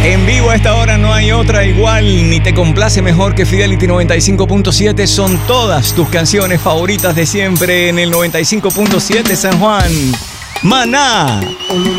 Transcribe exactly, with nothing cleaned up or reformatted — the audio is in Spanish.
En vivo a esta hora no hay otra igual, ni te complace mejor que Fidelity noventa y cinco punto siete. Son todas tus canciones favoritas de siempre en el noventa y cinco punto siete San Juan. Maná.